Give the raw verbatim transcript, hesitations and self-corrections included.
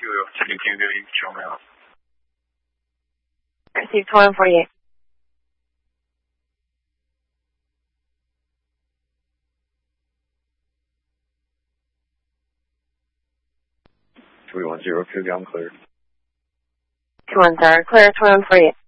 seven Q good evening, show me out. Received one forty-eight. three one zero, clear, ground clear. two one zero, clear, twenty-one forty-eight.